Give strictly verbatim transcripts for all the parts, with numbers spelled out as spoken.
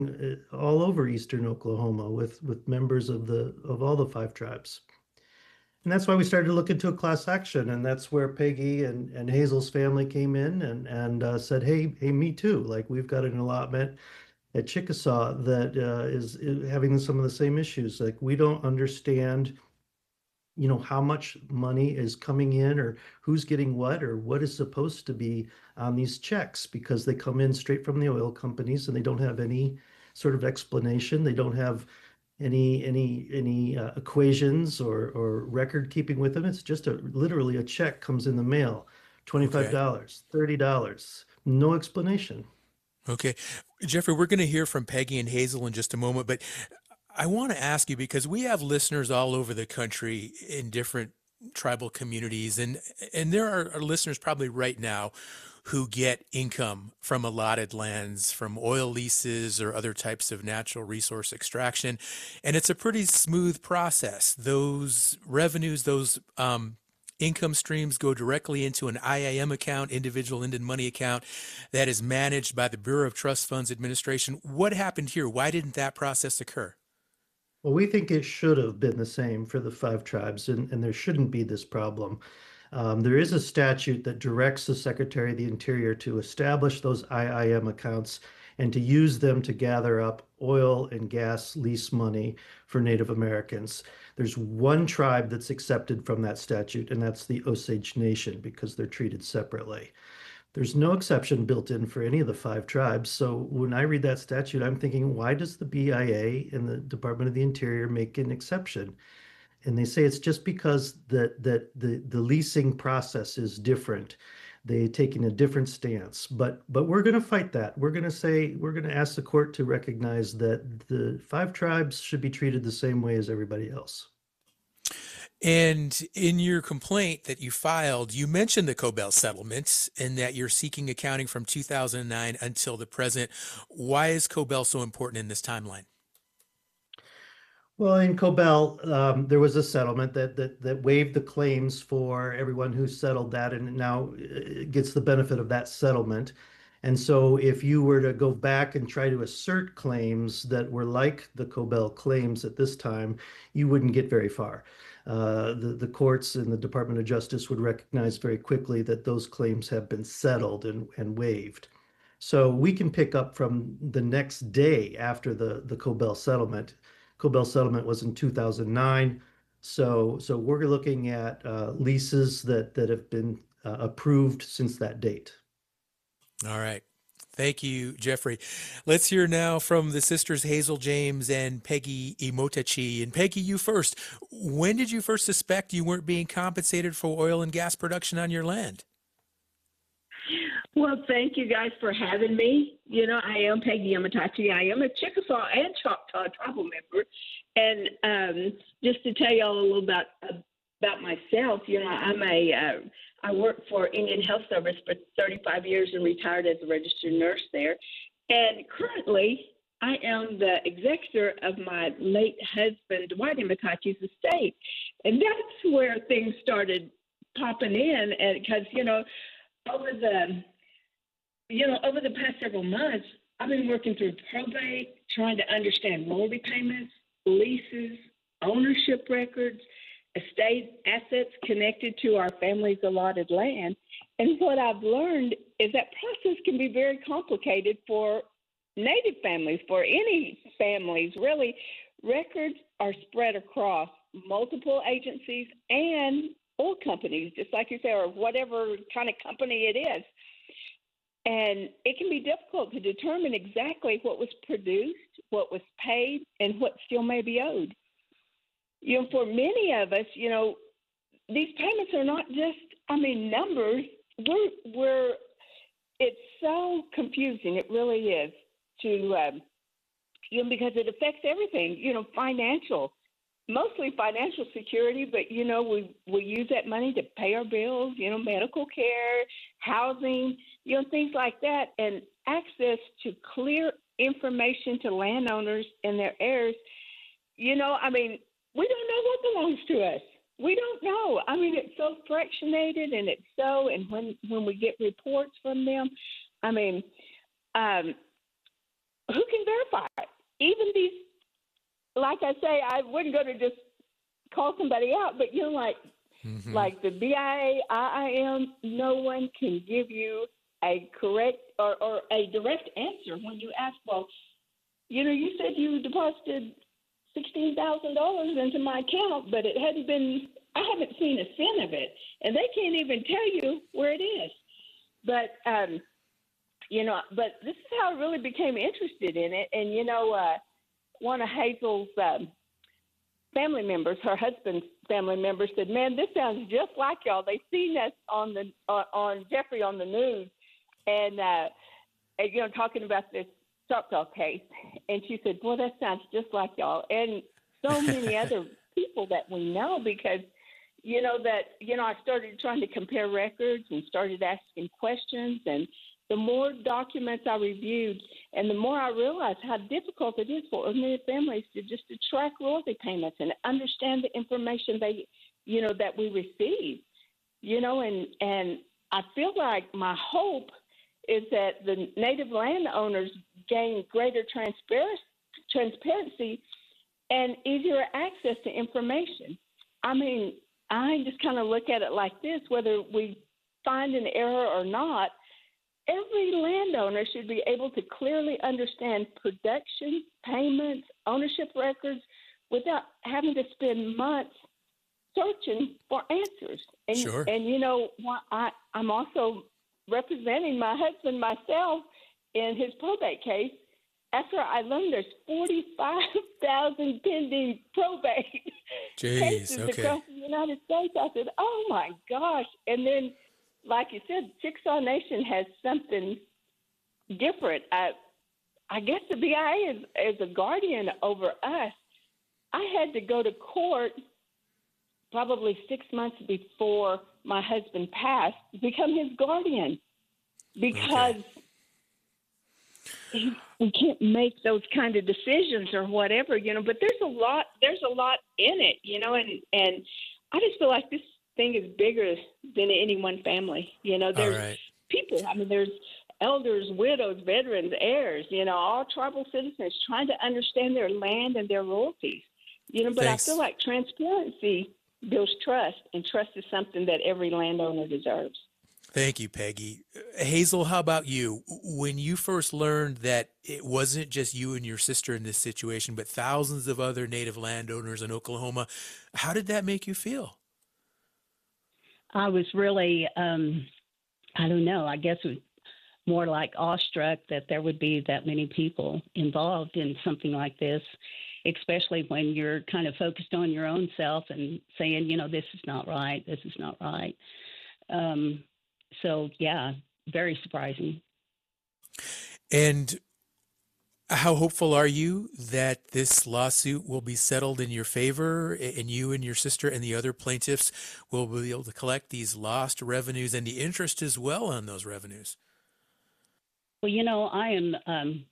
uh, all over eastern Oklahoma with with members of the of all the five tribes. And that's why we started to look into a class action, and that's where Peggy and, and Hazel's family came in and and uh, said, "Hey, hey, me too. Like we've got an allotment at Chickasaw that uh, is, is having some of the same issues. Like we don't understand, you know, how much money is coming in or who's getting what or what is supposed to be on these checks because they come in straight from the oil companies and they don't have any sort of explanation. They don't have any any any uh, equations or or record keeping with them. It's just a literally a check comes in the mail, Okay. twenty-five dollars thirty dollars no explanation. Okay. Jeffrey, we're going to hear from Peggy and Hazel in just a moment, but I want to ask you because we have listeners all over the country in different tribal communities, and and there are, are listeners probably right now who get income from allotted lands, from oil leases or other types of natural resource extraction, and it's a pretty smooth process. Those revenues, those um, income streams go directly into an I A M account, individual Indian money account, that is managed by the Bureau of Trust Funds Administration. What happened here? Why didn't that process occur? Well, we think it should have been the same for the five tribes, and, and there shouldn't be this problem. Um, there is a statute that directs the Secretary of the Interior to establish those I I M accounts and to use them to gather up oil and gas lease money for Native Americans. There's one tribe that's accepted from that statute, and that's the Osage Nation because they're treated separately. There's no exception built in for any of the five tribes. So when I read that statute, I'm thinking, why does the B I A and the Department of the Interior make an exception? And they say it's just because that that the the leasing process is different. They taking a different stance. But but we're going to fight that. We're going to say we're going to ask the court to recognize that the five tribes should be treated the same way as everybody else. And in your complaint that you filed, you mentioned the Cobell settlements and that you're seeking accounting from two thousand nine until the present. Why is Cobell so important in this timeline? Well, in Cobell, um, there was a settlement that that that waived the claims for everyone who settled that, and now uh, gets the benefit of that settlement. And so, if you were to go back and try to assert claims that were like the Cobell claims at this time, you wouldn't get very far. Uh, the the courts and the Department of Justice would recognize very quickly that those claims have been settled and and waived. So we can pick up from the next day after the the Cobell settlement. Cobell settlement was in two thousand nine. So so we're looking at uh, leases that that have been uh, approved since that date. All right. Thank you, Jeffrey. Let's hear now from the sisters Hazel James and Peggy Imotachi. And Peggy, you first. When did you first suspect you weren't being compensated for oil and gas production on your land? Well, thank you guys for having me. You know, I am Peggy Yamatachi. I am a Chickasaw and Choctaw tribal member. And um, just to tell y'all a little about about myself, you know, I'm a uh, I worked for Indian Health Service for thirty-five years and retired as a registered nurse there. And currently, I am the executor of my late husband, Dwight Yamatachi's estate. And that's where things started popping in, and because you know, over the you know, over the past several months, I've been working through probate, trying to understand royalty payments, leases, ownership records, estate assets connected to our family's allotted land. And what I've learned is that process can be very complicated for Native families, for any families, really. Records are spread across multiple agencies and oil companies, just like you say, or whatever kind of company it is. And it can be difficult to determine exactly what was produced, what was paid, and what still may be owed. You know, for many of us, you know, these payments are not just, I mean, numbers. We're, we're it's so confusing. It really is to, um, you know, because it affects everything, you know, financial, mostly financial security, but, you know, we, we use that money to pay our bills, you know, medical care, housing, you know, things like that, and access to clear information to landowners and their heirs. You know, I mean, we don't know what belongs to us. We don't know. I mean, it's so fractionated, and it's so, and when, when we get reports from them, I mean, um, who can verify it? Even these, like I say, I wouldn't go to just call somebody out, but you know, like Mm-hmm. like the B I A, I I M, no one can give you a correct or, or a direct answer when you ask, well, you know, you said you deposited sixteen thousand dollars into my account, but it hadn't been, I haven't seen a cent of it. And they can't even tell you where it is. But, um, you know, but this is how I really became interested in it. And, you know, uh, one of Hazel's um, family members, her husband's family member, said, man, this sounds just like y'all. They seen us on the uh, on Jeffrey on the news. And, uh, and, you know, talking about this Choctaw case. And she said, boy, that sounds just like y'all. And so many other people that we know, because, you know, that, you know, I started trying to compare records and started asking questions. And the more documents I reviewed and the more I realized how difficult it is for ordinary families to just to track royalty payments and understand the information they, you know, that we receive, you know, and, and I feel like my hope is that the native landowners gain greater transparency, transparency and easier access to information. I mean, I just kind of look at it like this, whether we find an error or not, every landowner should be able to clearly understand production, payments, ownership records without having to spend months searching for answers. And, Sure. and you know, I, I'm also representing my husband myself in his probate case. After I learned there's forty-five thousand pending probate Jeez, cases okay. across the United States, I said, oh my gosh. And then, like you said, Chickasaw Nation has something different. I, I guess the B I A is, is a guardian over us. I had to go to court probably six months before my husband passed to become his guardian, because Okay. he, we can't make those kind of decisions or whatever, you know. But there's a lot. There's a lot in it, you know, and and I just feel like this thing is bigger than any one family. You know, All there's right. people. I mean, there's elders, widows, veterans, heirs. You know, all tribal citizens trying to understand their land and their royalties. You know, but Thanks. I feel like transparency builds trust, and trust is something that every landowner deserves. Thank you, Peggy. Hazel, how about you? When you first learned that it wasn't just you and your sister in this situation, but thousands of other native landowners in Oklahoma, how did that make you feel? I was really, um, I don't know, I guess it was more like awestruck that there would be that many people involved in something like this, especially when you're kind of focused on your own self and saying, you know, this is not right, this is not right. Um, so, yeah, very surprising. And how hopeful are you that this lawsuit will be settled in your favor, and you and your sister and the other plaintiffs will be able to collect these lost revenues and the interest as well on those revenues? Well, you know, I am, um,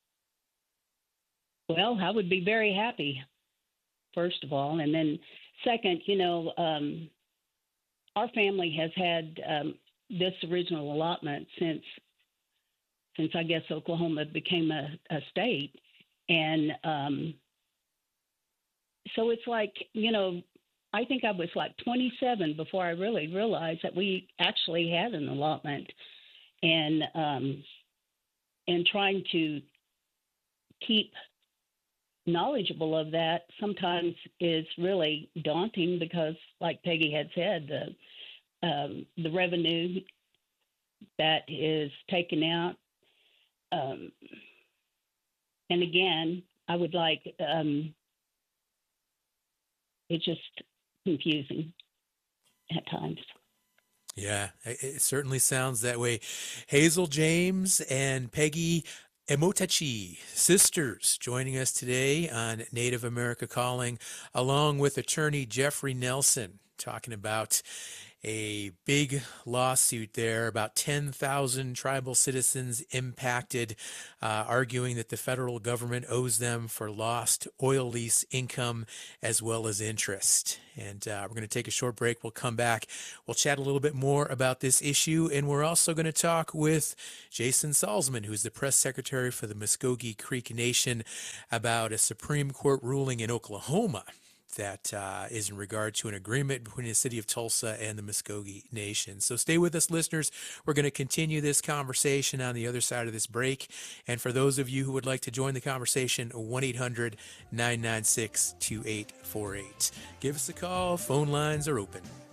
well, I would be very happy, first of all. And then second, you know, um, our family has had um, this original allotment since, since I guess Oklahoma became a, a state. And um, so it's like, you know, I think I was like twenty-seven before I really realized that we actually had an allotment. And, um, and trying to keep knowledgeable of that sometimes is really daunting because, like Peggy had said, the um, the revenue that is taken out. Um, and again, I would like, um, it's just confusing at times. Yeah, it it certainly sounds that way. Hazel James and Peggy Emotachi, sisters, joining us today on Native America Calling, along with attorney Jeffrey Nelson, talking about a big lawsuit there, about ten thousand tribal citizens impacted, uh, arguing that the federal government owes them for lost oil lease income as well as interest. And uh, we're going to take a short break. We'll come back. We'll chat a little bit more about this issue. And we're also going to talk with Jason Salzman, who's the press secretary for the Muskogee Creek Nation, about a Supreme Court ruling in Oklahoma that uh, is in regard to an agreement between the city of Tulsa and the Muskogee Nation. So stay with us, listeners. We're going to continue this conversation on the other side of this break. And for those of you who would like to join the conversation, one eight hundred nine nine six two eight four eight. Give us a call. Phone lines are open.